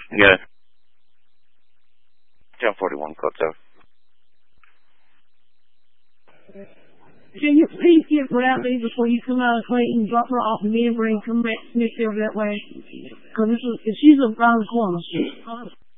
Yeah. 1041, code 7. Can you please get Bradley before you come out of Clayton, drop her off and me and bring come back Smithfield that way? Because she's around the corner.